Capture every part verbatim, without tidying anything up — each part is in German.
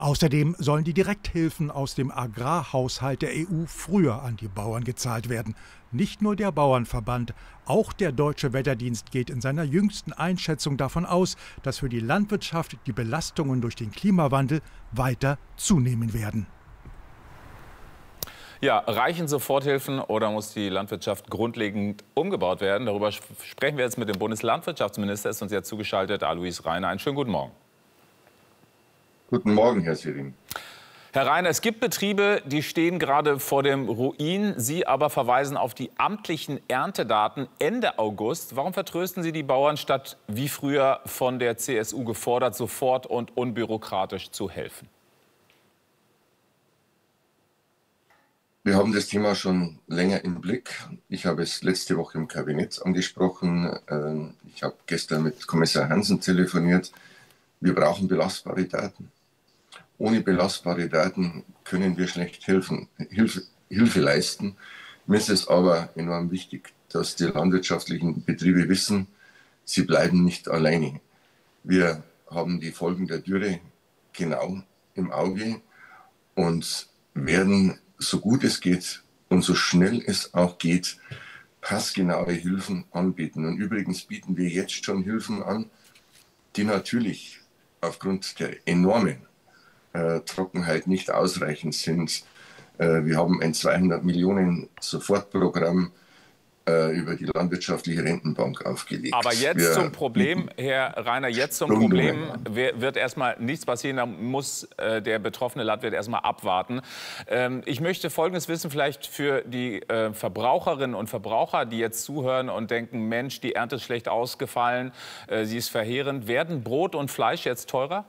Außerdem sollen die Direkthilfen aus dem Agrarhaushalt der E U früher an die Bauern gezahlt werden. Nicht nur der Bauernverband, auch der Deutsche Wetterdienst geht in seiner jüngsten Einschätzung davon aus, dass für die Landwirtschaft die Belastungen durch den Klimawandel weiter zunehmen werden. Ja, reichen Soforthilfen oder muss die Landwirtschaft grundlegend umgebaut werden? Darüber sprechen wir jetzt mit dem Bundeslandwirtschaftsminister. Ist uns jetzt zugeschaltet, Alois Rainer. Einen schönen guten Morgen. Guten Morgen, Herr Serin. Herr Rainer, es gibt Betriebe, die stehen gerade vor dem Ruin. Sie aber verweisen auf die amtlichen Erntedaten Ende August. Warum vertrösten Sie die Bauern, statt wie früher von der C S U gefordert, sofort und unbürokratisch zu helfen? Wir haben das Thema schon länger im Blick. Ich habe es letzte Woche im Kabinett angesprochen. Ich habe gestern mit Kommissar Hansen telefoniert. Wir brauchen belastbare Daten. Ohne belastbare Daten können wir schlecht helfen, Hilfe, Hilfe leisten. Mir ist es aber enorm wichtig, dass die landwirtschaftlichen Betriebe wissen, sie bleiben nicht alleine. Wir haben die Folgen der Dürre genau im Auge und werden, so gut es geht und so schnell es auch geht, passgenaue Hilfen anbieten. Und übrigens bieten wir jetzt schon Hilfen an, die natürlich aufgrund der enormen äh, Trockenheit nicht ausreichend sind. Äh, wir haben ein zweihundert Millionen Sofortprogramm äh, über die landwirtschaftliche Rentenbank aufgelegt. Aber jetzt wir, zum Problem, Herr Rainer, jetzt zum Problem wird erstmal nichts passieren. Da muss äh, der betroffene Landwirt erstmal abwarten. Ähm, ich möchte Folgendes wissen, vielleicht für die äh, Verbraucherinnen und Verbraucher, die jetzt zuhören und denken, Mensch, die Ernte ist schlecht ausgefallen, äh, sie ist verheerend. Werden Brot und Fleisch jetzt teurer?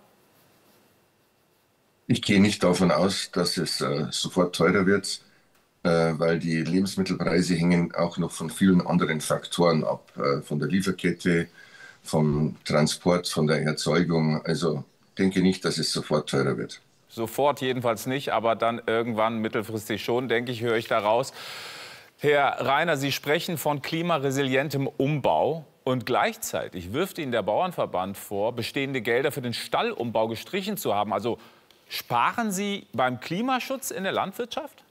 Ich gehe nicht davon aus, dass es äh, sofort teurer wird, äh, weil die Lebensmittelpreise hängen auch noch von vielen anderen Faktoren ab. Äh, von der Lieferkette, vom Transport, von der Erzeugung. Also denke nicht, dass es sofort teurer wird. Sofort jedenfalls nicht, aber dann irgendwann mittelfristig schon, denke ich, höre ich daraus. Herr Rainer, Sie sprechen von klimaresilientem Umbau. Und gleichzeitig wirft Ihnen der Bauernverband vor, bestehende Gelder für den Stallumbau gestrichen zu haben. Also sparen Sie beim Klimaschutz in der Landwirtschaft?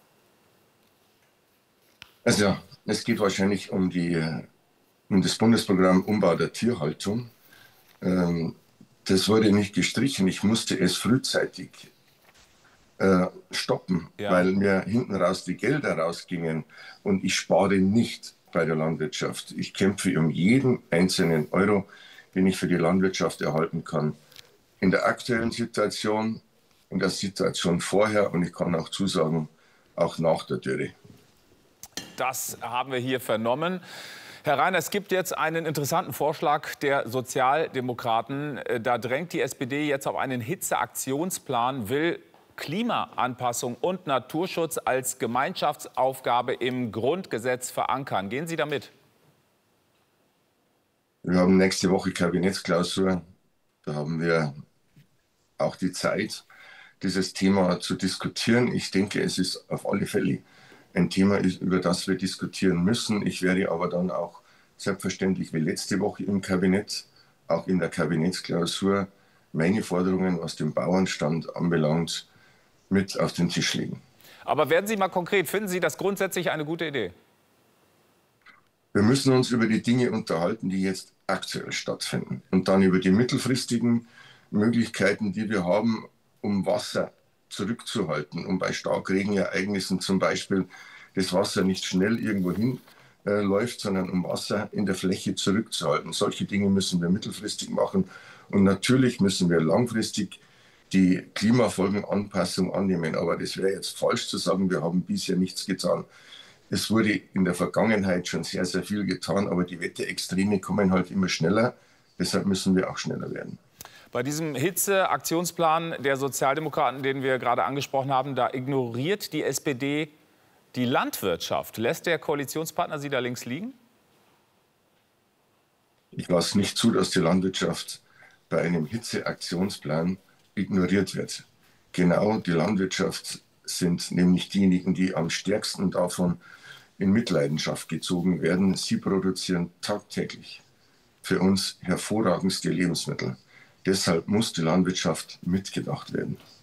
Also es geht wahrscheinlich um, die, um das Bundesprogramm Umbau der Tierhaltung. Ähm, das wurde nicht gestrichen. Ich musste es frühzeitig äh, stoppen, ja. Weil mir hinten raus die Gelder rausgingen. Und ich spare nicht bei der Landwirtschaft. Ich kämpfe um jeden einzelnen Euro, den ich für die Landwirtschaft erhalten kann. In der aktuellen Situation, in der Situation vorher und ich kann auch zusagen, auch nach der Dürre. Das haben wir hier vernommen. Herr Rainer, es gibt jetzt einen interessanten Vorschlag der Sozialdemokraten. Da drängt die S P D jetzt auf einen Hitzeaktionsplan, will Klimaanpassung und Naturschutz als Gemeinschaftsaufgabe im Grundgesetz verankern. Gehen Sie damit? Wir haben nächste Woche Kabinettsklausur. Da haben wir auch die Zeit, dieses Thema zu diskutieren. Ich denke, es ist auf alle Fälle ein Thema, über das wir diskutieren müssen. Ich werde aber dann auch selbstverständlich wie letzte Woche im Kabinett, auch in der Kabinettsklausur, meine Forderungen, was den Bauernstand anbelangt, mit auf den Tisch legen. Aber werden Sie mal konkret, finden Sie das grundsätzlich eine gute Idee? Wir müssen uns über die Dinge unterhalten, die jetzt aktuell stattfinden. Und dann über die mittelfristigen Möglichkeiten, die wir haben, um Wasser zurückzuhalten, um bei Starkregenereignissen zum Beispiel das Wasser nicht schnell irgendwo hin äh, läuft, sondern um Wasser in der Fläche zurückzuhalten. Solche Dinge müssen wir mittelfristig machen. Und natürlich müssen wir langfristig die Klimafolgenanpassung annehmen. Aber das wäre jetzt falsch zu sagen, wir haben bisher nichts getan. Es wurde in der Vergangenheit schon sehr, sehr viel getan, aber die Wetterextreme kommen halt immer schneller. Deshalb müssen wir auch schneller werden. Bei diesem Hitzeaktionsplan der Sozialdemokraten, den wir gerade angesprochen haben, da ignoriert die S P D die Landwirtschaft. Lässt der Koalitionspartner Sie da links liegen? Ich lasse nicht zu, dass die Landwirtschaft bei einem Hitzeaktionsplan ignoriert wird. Genau die Landwirtschaft sind nämlich diejenigen, die am stärksten davon in Mitleidenschaft gezogen werden. Sie produzieren tagtäglich für uns hervorragendste Lebensmittel. Deshalb muss die Landwirtschaft mitgedacht werden.